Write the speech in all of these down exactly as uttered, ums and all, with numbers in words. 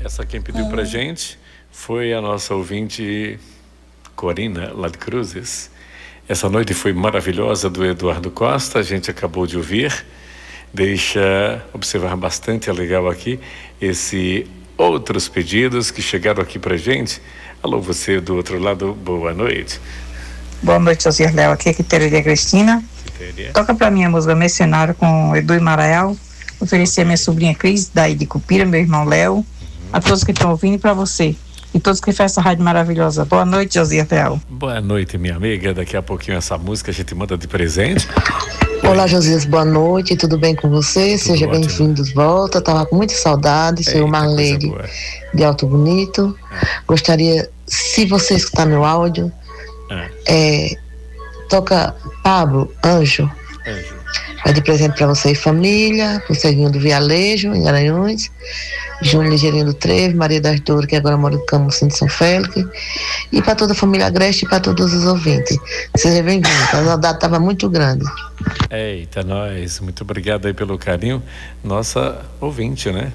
Essa quem pediu pra gente foi a nossa ouvinte Corina, lá de Cruzes. Essa noite foi maravilhosa, do Eduardo Costa, a gente acabou de ouvir. Deixa observar bastante, é legal aqui, esse outros pedidos que chegaram aqui pra gente. Alô, você do outro lado, boa noite. Boa noite, Josias Léo, aqui é Quitéria Cristina. Quitéria. Toca pra mim a música Mercenário com Edu e Maraial. Oferecer a minha sobrinha Cris, daí de Cupira, meu irmão Léo, uhum. a todos que estão ouvindo e pra você. E todos que fazem essa rádio maravilhosa. Boa noite, Josias Léo. Boa noite, minha amiga. Daqui a pouquinho essa música a gente manda de presente. Olá, Josias, boa noite, tudo bem com você? Tudo Seja bem-vindo de volta, tava com muita saudade, sou Marlene de Alto Bonito. É. Gostaria, se você escutar meu áudio, é. É, toca Pablo Anjo. Anjo. Vai de presente para você e família, o Serginho do Vialejo, em Garanhuns, Júnior Ligeirinho do Trevo, Maria das Dores, que agora mora no Camusim de São Félix, e para toda a família Agreste e para todos os ouvintes. Seja bem-vindo, a saudade estava muito grande. Eita, nós, muito obrigado aí pelo carinho. Nossa ouvinte, né?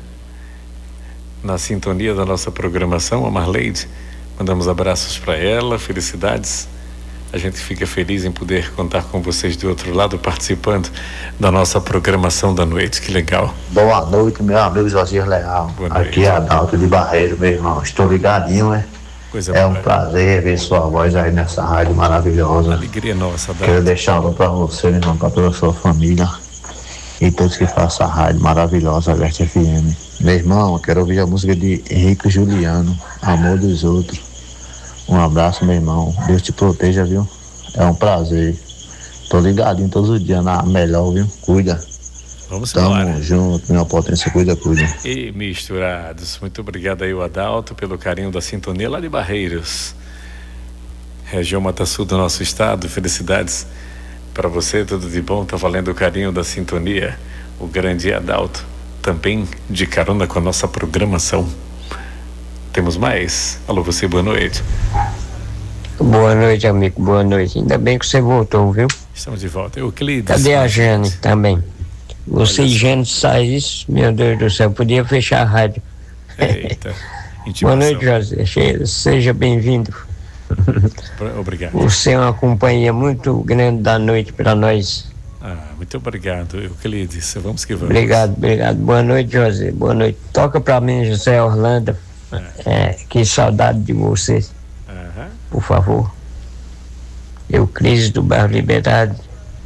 Na sintonia da nossa programação, a Marleide, mandamos abraços para ela, felicidades. A gente fica feliz em poder contar com vocês do outro lado, participando da nossa programação da noite. Que legal. Boa noite, meu amigo Josias Leal. Aqui é Adalto de Barreiro, meu irmão. Estou ligadinho, né? Coisa é boa. Um prazer ver sua voz aí nessa rádio maravilhosa. Alegria nossa, Adalto. Quero deixar um para você, meu irmão, para toda a sua família e todos que fazem essa rádio maravilhosa, Agreste F M. Meu irmão, eu quero ouvir a música de Henrique Juliano, Amor dos Outros. Um abraço, meu irmão. Deus te proteja, viu? É um prazer. Tô ligadinho todos os dias na melhor, viu? Cuida. Vamos Tamo embora. junto, minha potência, cuida, cuida. E misturados. Muito obrigado aí, o Adalto, pelo carinho da sintonia lá de Barreiros. Região Mata Sul do nosso estado. Felicidades para você, tudo de bom. Tá valendo o carinho da sintonia. O grande Adalto, também de carona com a nossa programação. Temos mais? Alô, você, boa noite. Boa noite, amigo, boa noite. Ainda bem que você voltou, viu? Estamos de volta. Euclides. Cadê a Jane também? Você e Jane sai isso, meu Deus do céu, podia fechar a rádio. Eita. Boa noite, José. Seja bem-vindo. Obrigado. Você é uma companhia muito grande da noite para nós. Ah, muito obrigado, Euclides. Vamos que vamos. Obrigado, obrigado. Boa noite, José. Boa noite. Toca para mim, José Orlando. É, que saudade de você. Uhum. Por favor. Euclides do bairro Liberdade.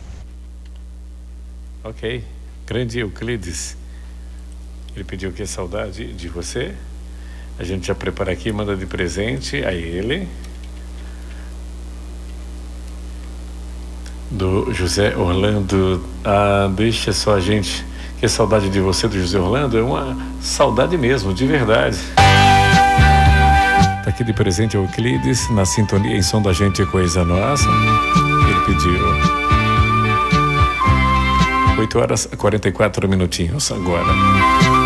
Ok. Grande Euclides. Ele pediu que saudade de você. A gente já prepara aqui, manda de presente a ele. Do José Orlando. Ah, deixa só a gente. Que saudade de você, do José Orlando. É uma saudade mesmo, de verdade. Aqui de presente é o Euclides, na sintonia em som da gente, coisa nossa. Ele pediu oito horas e quarenta e quatro minutinhos agora.